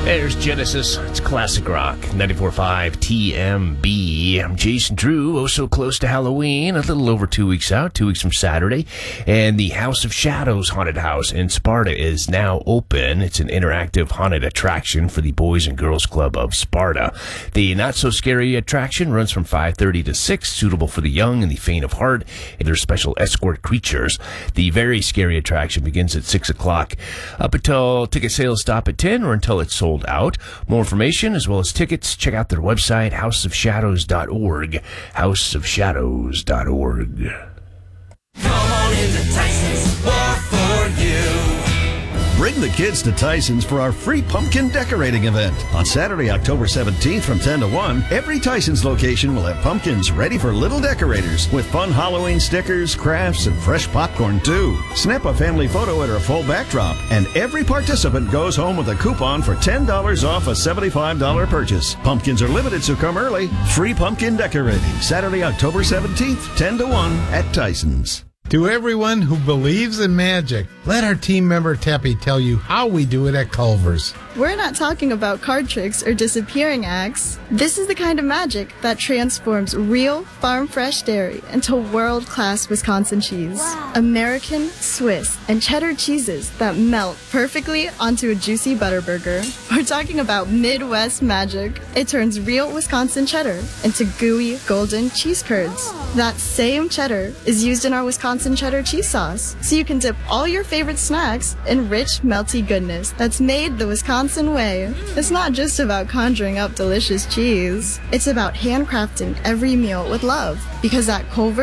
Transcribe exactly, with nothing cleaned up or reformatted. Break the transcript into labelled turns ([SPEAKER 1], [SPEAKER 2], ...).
[SPEAKER 1] There's Genesis. It's classic rock. ninety-four point five T M B. I'm Jason Drew. Oh, so close to Halloween. A little over two weeks out. Two weeks from Saturday. And the House of Shadows Haunted House in Sparta is now open. It's an interactive haunted attraction for the Boys and Girls Club of Sparta. The not-so-scary attraction runs from five thirty to six, suitable for the young and the faint of heart. And there's special escort creatures. The very scary attraction begins at six o'clock up until ticket sales stop at ten or until it's sold out. More information as well as tickets, check out their website, house of shadows dot org. house of shadows dot org.
[SPEAKER 2] Come on into Tyson's War for You.
[SPEAKER 3] Bring the kids to Tyson's for our free pumpkin decorating event. On Saturday, October seventeenth from ten to one, every Tyson's location will have pumpkins ready for little decorators with fun Halloween stickers, crafts, and fresh popcorn too. Snap a family photo at our full backdrop, and every participant goes home with a coupon for ten dollars off a seventy-five dollars purchase. Pumpkins are limited, so come early. Free pumpkin decorating, Saturday, October seventeenth, ten to one at Tyson's.
[SPEAKER 4] To everyone who believes in magic, let our team member Teppy tell you how we do it at Culver's.
[SPEAKER 5] We're not talking about card tricks or disappearing acts. This is the kind of magic that transforms real, farm-fresh dairy into world-class Wisconsin cheese. Wow. American, Swiss, and cheddar cheeses that melt perfectly onto a juicy butter burger. We're talking about Midwest magic. It turns real Wisconsin cheddar into gooey, golden cheese curds. That same cheddar is used in our Wisconsin cheddar cheese sauce, so you can dip all your favorite snacks in rich, melty goodness that's made the Wisconsin way. It's not just about conjuring up delicious cheese. It's about handcrafting every meal with love, because at Culver's,